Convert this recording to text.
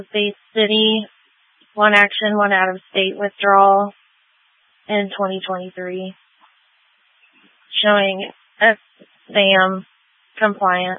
State City, one action, one out-of-state withdrawal in 2023, showing SAM compliant.